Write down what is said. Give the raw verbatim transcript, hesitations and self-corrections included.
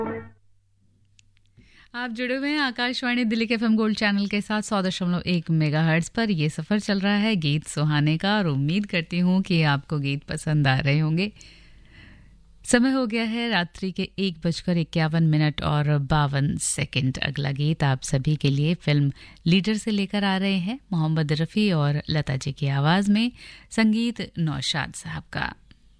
आप जुड़े हुए हैं आकाशवाणी दिल्ली के एफएम गोल्ड चैनल के साथ सौ दशमलव एक मेगाहर्ट्ज पर। ये सफ़र चल रहा है गीत सुहाने का और उम्मीद करती हूँ कि आपको गीत पसंद आ रहे होंगे। समय हो गया है रात्रि के एक बजकर इक्यावन मिनट और बावन सेकंड। अगला गीत आप सभी के लिए फिल्म लीडर से लेकर आ रहे हैं मोहम्मद रफ़ी और लता जी की आवाज़ में, संगीत नौशाद साहब का।